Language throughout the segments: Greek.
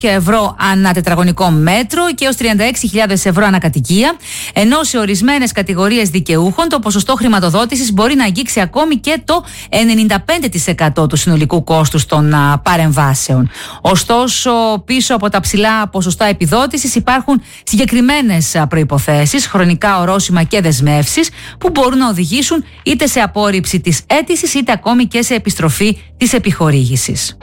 ευρώ ανά τετραγωνικό μέτρο και έως 36.000 ευρώ ανά κατοικία, ενώ σε ορισμένες κατηγορίες δικαιούχων το ποσοστό χρηματοδότησης μπορεί να αγγίξει ακόμη και το 95% του συνολικού κόστους των παρεμβάσεων. Ωστόσο, πίσω από τα ψηλά ποσοστά επιδότησης υπάρχουν συγκεκριμένες προϋποθέσεις, χρονικά ορόσημα και δεσμεύσεις που μπορούν να οδηγήσουν είτε σε απόρριψη της αίτησης είτε ακόμη και σε επιστροφή της επιχορήγησης.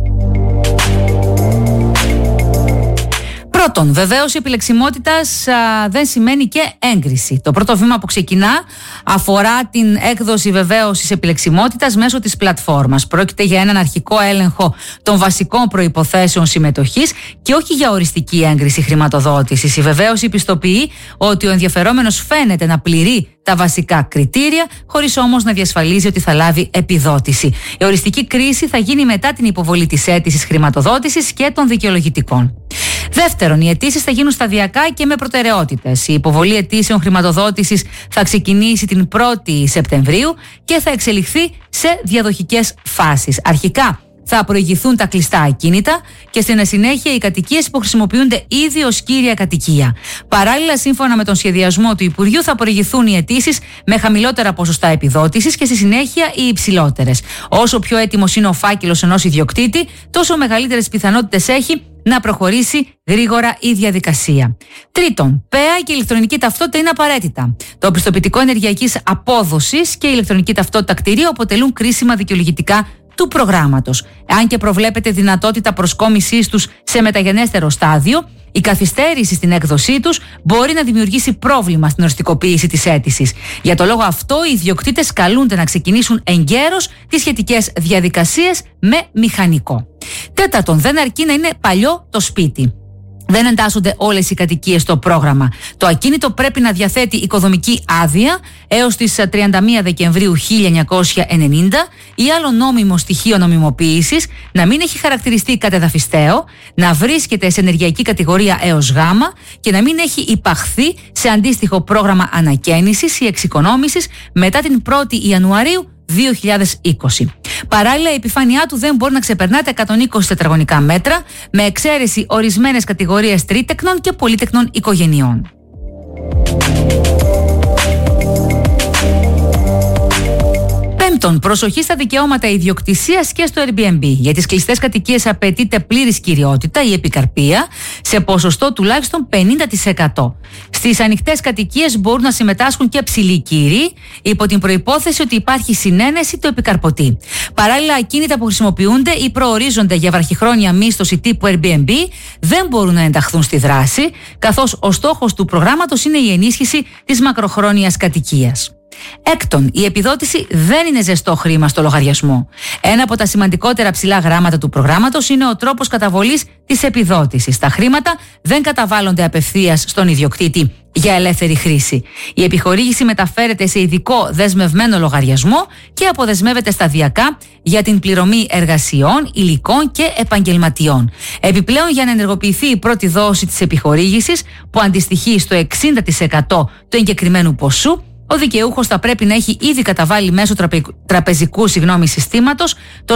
Πρώτον, βεβαίως η επιλεξιμότητας δεν σημαίνει και έγκριση. Το πρώτο βήμα που ξεκινά αφορά την έκδοση βεβαίως της επιλεξιμότητας μέσω της πλατφόρμας. Πρόκειται για έναν αρχικό έλεγχο των βασικών προϋποθέσεων συμμετοχής και όχι για οριστική έγκριση χρηματοδότησης. Η βεβαίωση πιστοποιεί ότι ο ενδιαφερόμενος φαίνεται να πληρεί τα βασικά κριτήρια, χωρίς όμως να διασφαλίζει ότι θα λάβει επιδότηση. Η οριστική κρίση θα γίνει μετά την υποβολή της αίτησης χρηματοδότησης και των δικαιολογητικών. Δεύτερον, οι αιτήσεις θα γίνουν σταδιακά και με προτεραιότητες. Η υποβολή αιτήσεων χρηματοδότησης θα ξεκινήσει την 1η Σεπτεμβρίου και θα εξελιχθεί σε διαδοχικές φάσεις. Αρχικά θα προηγηθούν τα κλειστά ακίνητα και στην συνέχεια οι κατοικίες που χρησιμοποιούνται ήδη ως κύρια κατοικία. Παράλληλα, σύμφωνα με τον σχεδιασμό του Υπουργείου, θα προηγηθούν οι αιτήσεις με χαμηλότερα ποσοστά επιδότησης και στη συνέχεια οι υψηλότερες. Όσο πιο έτοιμος είναι ο φάκελος ενός ιδιοκτήτη, τόσο μεγαλύτερες πιθανότητες έχει να προχωρήσει γρήγορα η διαδικασία. Τρίτον, ΠΕΑ και ηλεκτρονική ταυτότητα είναι απαραίτητα. Το πιστοποιητικό ενεργειακής απόδοσης και η ηλεκτρονική ταυτότητα κτηρίου αποτελούν κρίσιμα δικαιολογητικά του προγράμματος. Αν και προβλέπεται δυνατότητα προσκόμισής τους σε μεταγενέστερο στάδιο, η καθυστέρηση στην έκδοσή τους μπορεί να δημιουργήσει πρόβλημα στην οριστικοποίηση της αίτησης. Για το λόγο αυτό, οι ιδιοκτήτες καλούνται να ξεκινήσουν εγκαίρως τις σχετικές διαδικασίες με μηχανικό. Τέταρτον, δεν αρκεί να είναι παλιό το σπίτι. Δεν εντάσσονται όλες οι κατοικίες στο πρόγραμμα. Το ακίνητο πρέπει να διαθέτει οικοδομική άδεια έως τις 31 Δεκεμβρίου 1990 ή άλλο νόμιμο στοιχείο νομιμοποίησης, να μην έχει χαρακτηριστεί κατεδαφιστέο, να βρίσκεται σε ενεργειακή κατηγορία έως Γ και να μην έχει υπαχθεί σε αντίστοιχο πρόγραμμα ανακαίνησης ή εξοικονόμησης μετά την 1η Ιανουαρίου 2020. Παράλληλα, η επιφάνειά του δεν μπορεί να ξεπερνά τα 120 τετραγωνικά μέτρα, με εξαίρεση ορισμένες κατηγορίες τρίτεκνων και πολύτεκνων οικογενειών. Πέμπτον, προσοχή στα δικαιώματα ιδιοκτησίας και στο Airbnb. Για τις κλειστές κατοικίες απαιτείται πλήρης κυριότητα ή επικαρπία σε ποσοστό τουλάχιστον 50%. Στις ανοιχτές κατοικίες μπορούν να συμμετάσχουν και ψηλοί κύριοι, υπό την προϋπόθεση ότι υπάρχει συνένεση του επικαρπωτή. Παράλληλα, ακίνητα που χρησιμοποιούνται ή προορίζονται για βραχυχρόνια μίσθωση τύπου Airbnb δεν μπορούν να ενταχθούν στη δράση, καθώς ο στόχος του προγράμματος είναι η ενίσχυση της μακροχρόνιας κατοικίας. Έκτον, η επιδότηση δεν είναι ζεστό χρήμα στο λογαριασμό. Ένα από τα σημαντικότερα ψηλά γράμματα του προγράμματος είναι ο τρόπος καταβολής της επιδότησης. Τα χρήματα δεν καταβάλλονται απευθείας στον ιδιοκτήτη για ελεύθερη χρήση. Η επιχορήγηση μεταφέρεται σε ειδικό δεσμευμένο λογαριασμό και αποδεσμεύεται σταδιακά για την πληρωμή εργασιών, υλικών και επαγγελματιών. Επιπλέον, για να ενεργοποιηθεί η πρώτη δόση της επιχορήγησης, που αντιστοιχεί στο 60% του εγκεκριμένου ποσού, ο δικαιούχος θα πρέπει να έχει ήδη καταβάλει μέσω τραπεζικού συστήματος το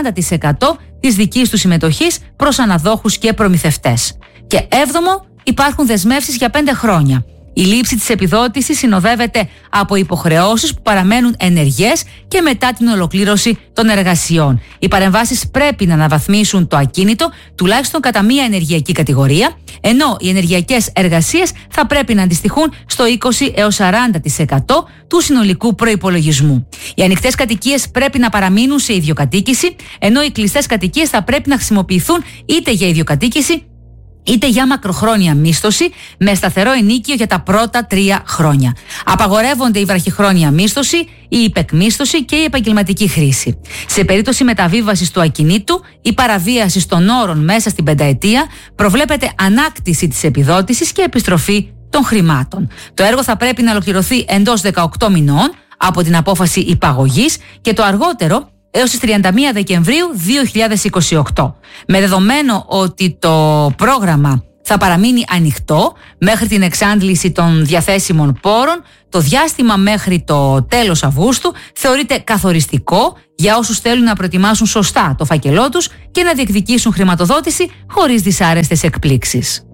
40% της δικής του συμμετοχής προς αναδόχους και προμηθευτές. Και έβδομο, υπάρχουν δεσμεύσεις για 5 χρόνια. Η λήψη της επιδότησης συνοδεύεται από υποχρεώσεις που παραμένουν ενεργές και μετά την ολοκλήρωση των εργασιών. Οι παρεμβάσεις πρέπει να αναβαθμίσουν το ακίνητο τουλάχιστον κατά μία ενεργειακή κατηγορία, ενώ οι ενεργειακές εργασίες θα πρέπει να αντιστοιχούν στο 20 έως 40% του συνολικού προϋπολογισμού. Οι ανοιχτές κατοικίες πρέπει να παραμείνουν σε ιδιοκατοίκηση, ενώ οι κλειστές κατοικίες θα πρέπει να χρησιμοποιηθούν είτε για ιδιοκατοίκηση είτε για μακροχρόνια μίσθωση με σταθερό ενίκιο για τα πρώτα 3 χρόνια. Απαγορεύονται η βραχυχρόνια μίσθωση, η υπεκμίσθωση και η επαγγελματική χρήση. Σε περίπτωση μεταβίβασης του ακινήτου ή παραβίασης των όρων μέσα στην 5 ετία, προβλέπεται ανάκτηση της επιδότησης και επιστροφή των χρημάτων. Το έργο θα πρέπει να ολοκληρωθεί εντός 18 μηνών από την απόφαση υπαγωγής και το αργότερο έως τις 31 Δεκεμβρίου 2028. Με δεδομένο ότι το πρόγραμμα θα παραμείνει ανοιχτό μέχρι την εξάντληση των διαθέσιμων πόρων. Το διάστημα μέχρι το τέλος Αυγούστου θεωρείται καθοριστικό για όσους θέλουν να προετοιμάσουν σωστά το φάκελό τους και να διεκδικήσουν χρηματοδότηση χωρίς δυσάρεστες εκπλήξεις.